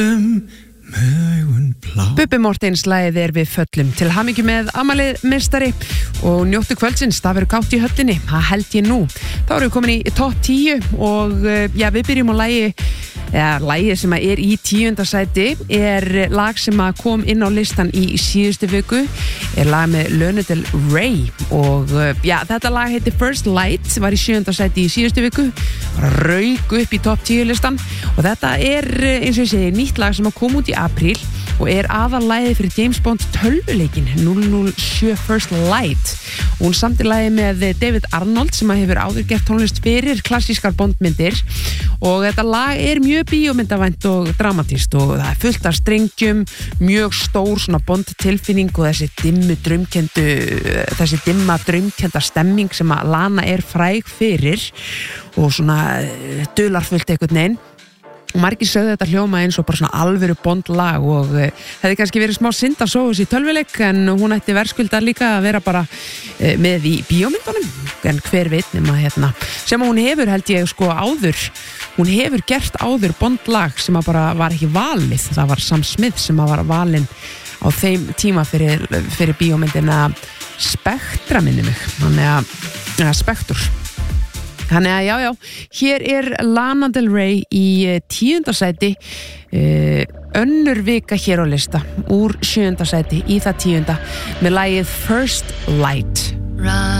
Bubbi Mortens lagið við föllum til hamingju með afmælið meistari og njóttu kvöldsins, það verður kátt í höllinni, það held ég nú. Þá erum við komin í topp 10 og við byrjum á lagið sem er í 10. sæti er lag sem kom inn á listan í síðustu viku, er lag með Lana Del Rey og þetta lag heitir First Light, var í 7. sæti í síðustu viku, rauk upp í topp 10 listan og þetta er eins og ég segi nýtt lag sem kom út í apríl og er aðalagið fyrir James Bond tölvuleikin 007 First Light og hún samdi lagið með David Arnold sem hefur áður gert tónlist fyrir klassískar Bondmyndir og þetta lag er mjög bíómyndavænt og dramatískt og það er fullt af strengjum, mjög stór svona Bond tilfinning og þessi dimma draumkenda stemming sem að Lana er fræg fyrir og svona dularfullt einhvern veginn og margir sögðu þetta hljóma eins og bara svona alvöru Bond-lag og hefði kannski verið smá synd að sofa sér í tölvuleik en hún ætti verðskulda líka að vera bara með í bíómyndunum en hver veit nema sem hún hefur held ég áður hún hefur gert áður Bond-lag sem að bara var ekki valið, það var Sam Smith sem að var valinn á þeim tíma fyrir bíómyndina Spectra minni mig, þannig að Spectre. Þannig að hér er Lana Del Rey í 10. sæti, önnur vika hér á lista, úr 7. sæti í það 10. með lagið First Light.